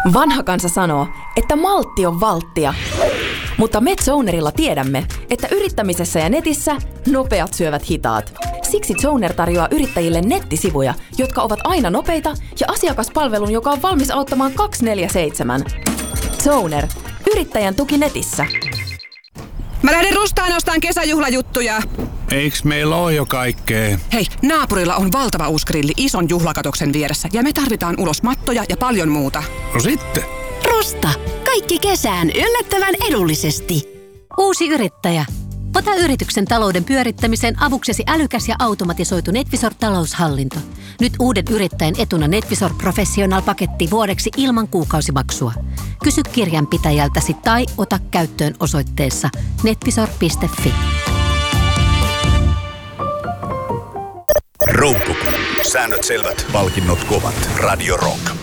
Vanha kansa sanoo, että maltti on valttia. Mutta me Zonerilla tiedämme, että yrittämisessä ja netissä nopeat syövät hitaat. Siksi Zoner tarjoaa yrittäjille nettisivuja, jotka ovat aina nopeita ja asiakaspalvelun, joka on valmis auttamaan 24/7. Zoner. Yrittäjän tuki netissä. Mä lähden Rustaan ostaan kesäjuhlajuttuja. Eiks meillä oo jo kaikkea? Hei, naapurilla on valtava uusi grilli ison juhlakatoksen vieressä ja me tarvitaan ulos mattoja ja paljon muuta. No sitten. Rusta. Kaikki kesään yllättävän edullisesti. Uusi yrittäjä. Ota yrityksen talouden pyörittämiseen avuksesi älykäs ja automatisoitu NetVisor-taloushallinto. Nyt uuden yrittäjän etuna NetVisor Professional-paketti vuodeksi ilman kuukausimaksua. Kysy kirjanpitäjältäsi tai ota käyttöön osoitteessa netvisor.fi. Roukkupuku. Säännöt selvät, palkinnot kovat. Radio Rock.